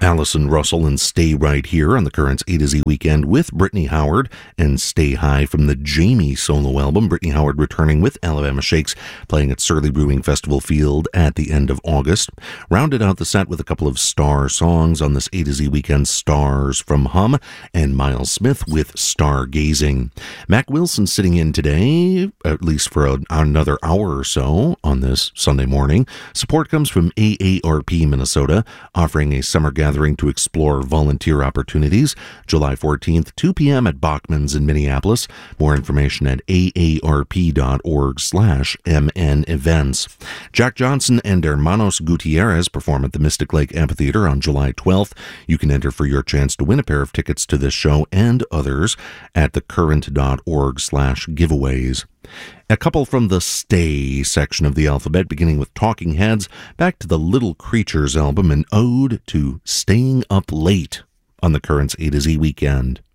Allison Russell and Stay Right Here on the Currents A to Z Weekend with Brittany Howard and Stay High from the Jamie solo album. Brittany Howard returning with Alabama Shakes, playing at Surly Brewing Festival Field at the end of August. Rounded out the set with a couple of star songs on this A to Z Weekend, Stars from Hum, and Miles Smith with Stargazing. Mac Wilson sitting in today, at least for another hour or so on this Sunday morning. Support comes from AARP Minnesota, offering a summer gathering to explore volunteer opportunities. July 14th, 2 p.m. at Bachman's in Minneapolis. More information at aarp.org/MN events. Jack Johnson and Hermanos Gutierrez perform at the Mystic Lake Amphitheater on July 12th. You can enter for your chance to win a pair of tickets to this show and others at thecurrent.org/giveaways. A couple from the Stay section of the alphabet, beginning with Talking Heads, back to the Little Creatures album, an ode to staying up late on the Currents A to Z Weekend.